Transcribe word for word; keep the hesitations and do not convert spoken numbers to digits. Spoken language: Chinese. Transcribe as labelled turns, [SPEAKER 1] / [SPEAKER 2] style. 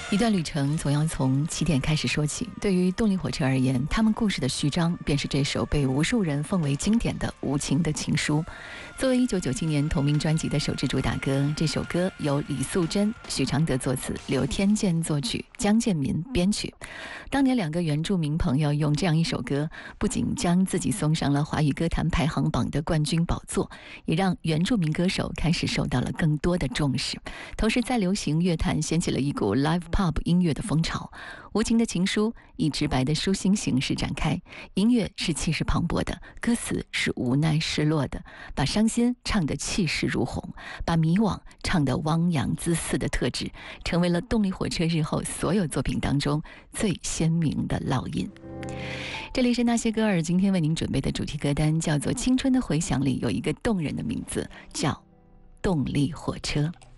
[SPEAKER 1] 一段旅程总要从起点开始说起。对于动力火车而言，他们故事的序章便是这首被无数人奉为经典的《无情的情书》。作为一九九七年同名专辑的首支主打歌，这首歌由李素珍、许常德作词，刘天健作曲，江建民编曲。当年两个原住民朋友用这样一首歌，不仅将自己送上了华语歌坛排行榜的冠军宝座，也让原住民歌手开始受到了更多的重视。同时在流行乐坛掀起了一股 live pop 音乐的风潮。无情的情书以直白的抒心形式展开，音乐是气势磅礴的，歌词是无奈失落的，把伤心唱得气势如虹，把迷惘唱得汪洋恣肆的特质，成为了动力火车日后所有作品当中最鲜明的烙印。这里是那些歌儿，今天为您准备的主题歌单叫做《青春的回响》，里有一个动人的名字叫动力火车。